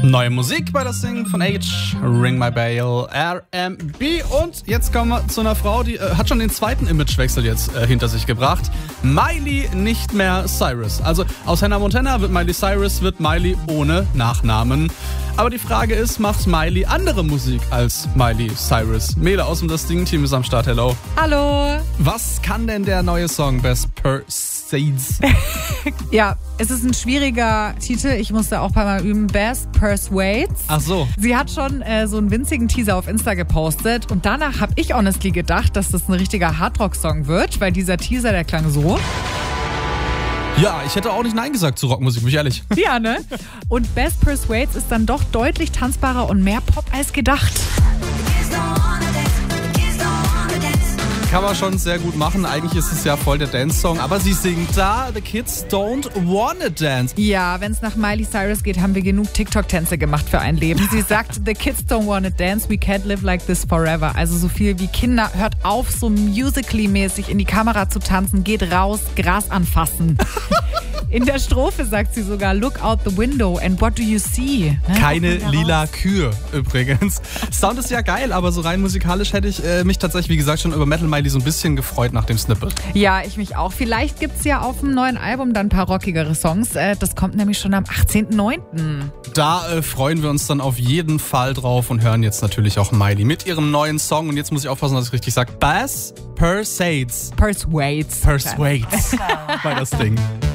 Neue Musik bei das Singen von Age, Ring My Bell, R&B. Und jetzt kommen wir zu einer Frau, die hat schon den zweiten Imagewechsel jetzt hinter sich gebracht. Miley, nicht mehr Cyrus. Also aus Hannah Montana wird Miley Cyrus, wird Miley ohne Nachnamen. Aber die Frage ist, macht Miley andere Musik als Miley Cyrus? Mele aus dem Das Ding-Team ist am Start, hello. Hallo. Was kann denn der neue Song Best Persuades? Ja, es ist ein schwieriger Titel. Ich musste auch ein paar Mal üben. Best Persuades. Ach so. Sie hat schon so einen winzigen Teaser auf Insta gepostet. Und danach habe ich honestly gedacht, dass das ein richtiger Hardrock-Song wird. Weil dieser Teaser, der klang so. Ja, ich hätte auch nicht Nein gesagt zu Rockmusik, bin ich ehrlich. Ja, ne? Und Best Persuades ist dann doch deutlich tanzbarer und mehr Pop als gedacht. Kann man schon sehr gut machen. Eigentlich ist es ja voll der Dance-Song. Aber sie singt da, The Kids Don't Wanna Dance. Ja, wenn es nach Miley Cyrus geht, haben wir genug TikTok-Tänze gemacht für ein Leben. Sie sagt, The Kids Don't Wanna Dance, we can't live like this forever. Also so viel wie Kinder, hört auf, so musically-mäßig in die Kamera zu tanzen, geht raus, Gras anfassen. In der Strophe sagt sie sogar, look out the window and what do you see? Keine lila Kühe übrigens. Sound ist ja geil, aber so rein musikalisch hätte ich mich tatsächlich, wie gesagt, schon über Metal Miley so ein bisschen gefreut nach dem Snippet. Ja, ich mich auch. Vielleicht gibt es ja auf dem neuen Album dann ein paar rockigere Songs. Das kommt nämlich schon am 18.09. Da freuen wir uns dann auf jeden Fall drauf und hören jetzt natürlich auch Miley mit ihrem neuen Song. Und jetzt muss ich aufpassen, dass ich richtig sage. Best Persuades. Persuades. Persuades. Bei das Ding.